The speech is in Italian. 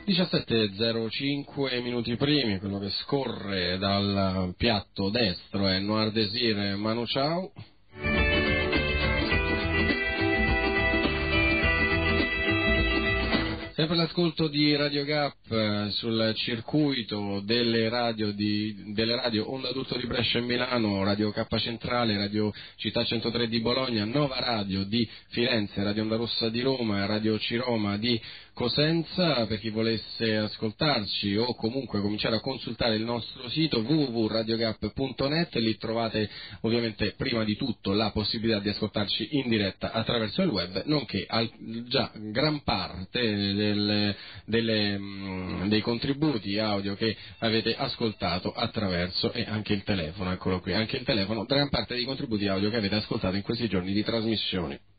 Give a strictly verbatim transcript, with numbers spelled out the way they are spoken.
diciassette e zero cinque minuti primi, quello che scorre dal piatto destro è Noir Désir Manu Chao. Sempre l'ascolto di Radio Gap eh, sul circuito delle radio, di, delle radio Onda d'Urto di Brescia e Milano, Radio K Centrale, Radio Città centotré di Bologna, Nova Radio di Firenze, Radio Onda Rossa di Roma, Radio Ciroma di Cosenza. Per chi volesse ascoltarci o comunque cominciare a consultare il nostro sito w w w punto radiogap punto net, lì trovate ovviamente prima di tutto la possibilità di ascoltarci in diretta attraverso il web, nonché al, già gran parte del, delle, mh, dei contributi audio che avete ascoltato attraverso, e anche il telefono, eccolo qui, anche il telefono, gran parte dei contributi audio che avete ascoltato in questi giorni di trasmissione.